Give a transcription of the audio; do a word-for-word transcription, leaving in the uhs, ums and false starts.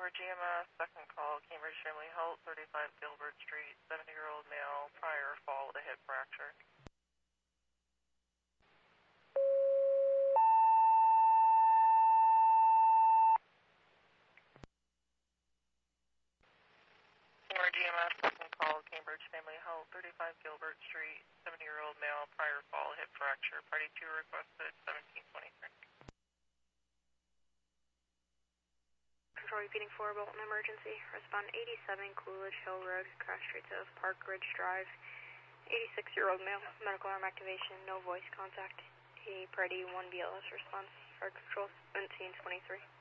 Cambridge E M S, second call, Cambridge Family Health, thirty-five Gilbert Street, seventy-year-old male, prior fall with a hip fracture. Cambridge E M S, second call, Cambridge Family Health, thirty-five Gilbert Street, seventy-year-old male, prior fall, hip fracture. Party two requested, seventeen twenty-three. Control repeating four, Bolton emergency. Respond eighty-seven Coolidge Hill Road, cross streets of Park Ridge Drive. eighty-six-year-old male, medical arm activation, no voice contact. A Party one B L S response. Fire control, seventeen twenty-three.